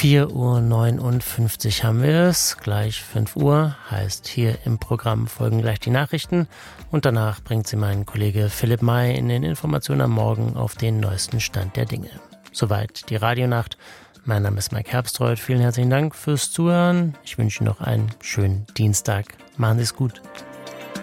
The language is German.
4:59 Uhr haben wir es, gleich 5 Uhr, heißt hier im Programm folgen gleich die Nachrichten und danach bringt sie mein Kollege Philipp May in den Informationen am Morgen auf den neuesten Stand der Dinge. Soweit die Radionacht. Mein Name ist Mike Herbstreuth, vielen herzlichen Dank fürs Zuhören. Ich wünsche Ihnen noch einen schönen Dienstag. Machen Sie es gut.